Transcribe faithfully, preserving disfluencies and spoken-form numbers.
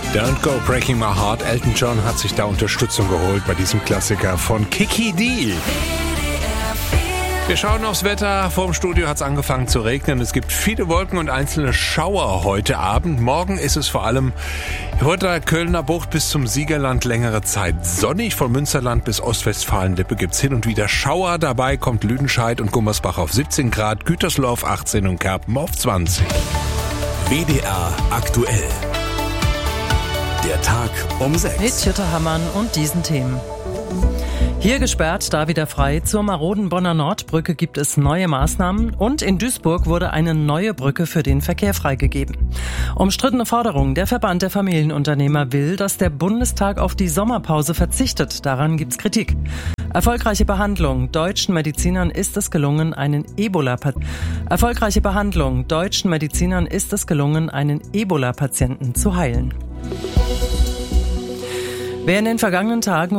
Don't Go Breaking My Heart. Elton John hat sich da Unterstützung geholt bei diesem Klassiker von Kiki Dee. Wir schauen aufs Wetter. Vor dem Studio hat es angefangen zu regnen. Es gibt viele Wolken und einzelne Schauer heute Abend. Morgen ist es vor allem vor der Kölner Bucht bis zum Siegerland längere Zeit sonnig. Von Münsterland bis Ostwestfalen-Lippe gibt es hin und wieder Schauer. Dabei kommt Lüdenscheid und Gummersbach auf siebzehn Grad, Gütersloh auf achtzehn und Kerpen auf zwanzig. W D R aktuell. Der Tag um sechs. Mit Jutta Hammann und diesen Themen. Hier gesperrt, da wieder frei. Zur maroden Bonner Nordbrücke gibt es neue Maßnahmen und in Duisburg wurde eine neue Brücke für den Verkehr freigegeben. Umstrittene Forderung. Der Verband der Familienunternehmer will, dass der Bundestag auf die Sommerpause verzichtet. Daran gibt's Kritik. Erfolgreiche Behandlung. Deutschen Medizinern ist es gelungen, einen Ebola Erfolgreiche Behandlung. Deutschen Medizinern ist es gelungen, einen Ebola-Patienten zu heilen. Wer in den vergangenen Tagen